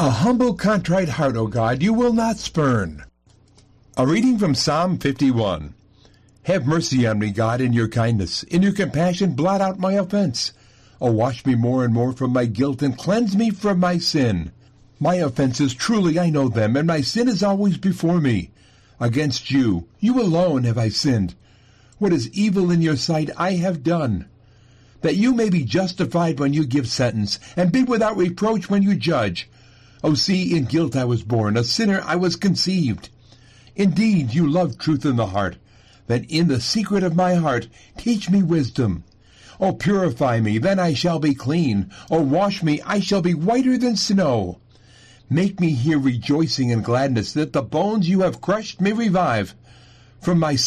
A humble, contrite heart, O God, you will not spurn. A reading from Psalm 51. Have mercy on me, God, in your kindness. In your compassion, blot out my offense. O wash me more and more from my guilt, and cleanse me from my sin. My offenses, truly I know them, and my sin is always before me. Against you alone have I sinned. What is evil in your sight I have done, that you may be justified when you give sentence, and be without reproach when you judge. O see, in guilt I was born, a sinner I was conceived. Indeed, you love truth in the heart, that in the secret of my heart teach me wisdom. O purify me, then I shall be clean. O wash me, I shall be whiter than snow. Make me hear rejoicing and gladness, that the bones you have crushed may revive. From my